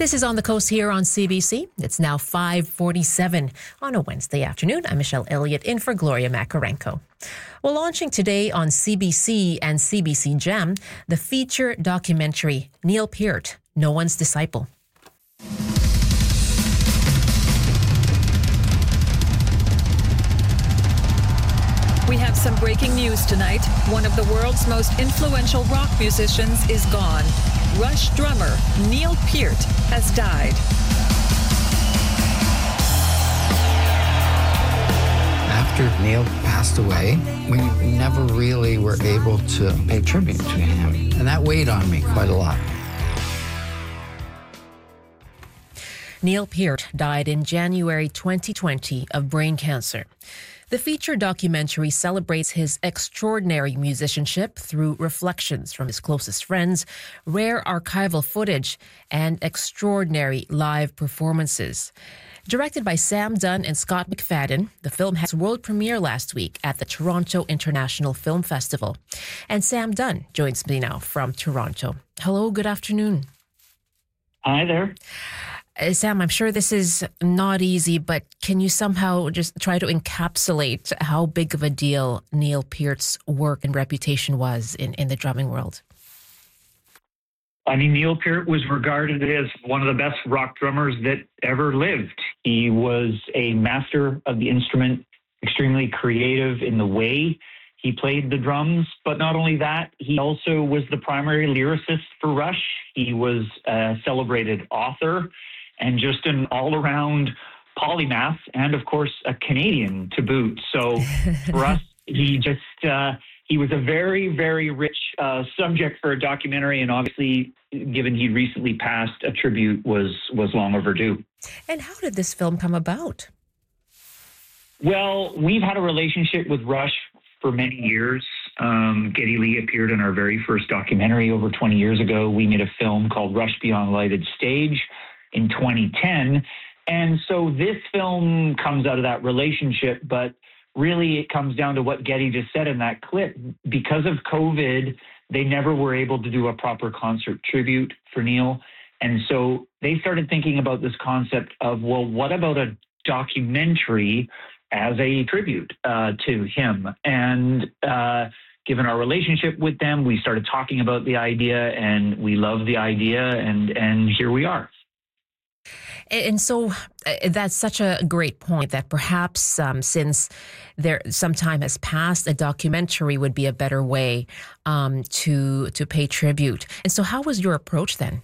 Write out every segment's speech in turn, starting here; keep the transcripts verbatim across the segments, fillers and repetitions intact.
This is On the Coast here on C B C. It's now five forty-seven on a Wednesday afternoon. I'm Michelle Elliott in for Gloria Makarenko. Well, launching today on C B C and C B C Gem, the feature documentary Neil Peart, No One's Disciple. We have some breaking news tonight. One of the world's most influential rock musicians is gone. Rush drummer Neil Peart has died. After Neil passed away, we never really were able to pay tribute to him. And that weighed on me quite a lot. Neil Peart died in January twenty twenty of brain cancer. The feature documentary celebrates his extraordinary musicianship through reflections from his closest friends, rare archival footage, and extraordinary live performances. Directed by Sam Dunn and Scott McFadden, the film had its world premiere last week at the Toronto International Film Festival. And Sam Dunn joins me now from Toronto. Hello, good afternoon. Hi there. Uh, Sam, I'm sure this is not easy, but can you somehow just try to encapsulate how big of a deal Neil Peart's work and reputation was in, in the drumming world? I mean, Neil Peart was regarded as one of the best rock drummers that ever lived. He was a master of the instrument, extremely creative in the way he played the drums. But not only that, he also was the primary lyricist for Rush. He was a celebrated author and just an all-around polymath, and of course, a Canadian to boot. So for us, he just, uh, he was a very, very rich uh, subject for a documentary, and obviously, given he recently passed, a tribute was, was long overdue. And how did this film come about? Well, we've had a relationship with Rush for many years. Um, Geddy Lee appeared in our very first documentary over twenty years ago. We made a film called Rush Beyond Lighted Stage in twenty ten. And so this film comes out of that relationship, but really it comes down to what Geddy just said in that clip. Because of COVID, they never were able to do a proper concert tribute for Neil. And so they started thinking about this concept of, well, what about a documentary as a tribute uh, to him? And uh, given our relationship with them, we started talking about the idea, and we love the idea, and, and here we are. And so uh, that's such a great point that perhaps um, since there some time has passed, a documentary would be a better way um, to to pay tribute. And so how was your approach then?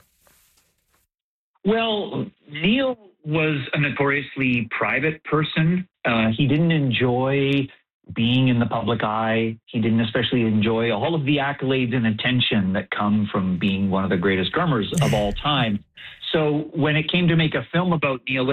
Well, Neil was a notoriously private person. Uh, he didn't enjoy being in the public eye. He didn't especially enjoy all of the accolades and attention that come from being one of the greatest drummers of all time. So when it came to make a film about Neil,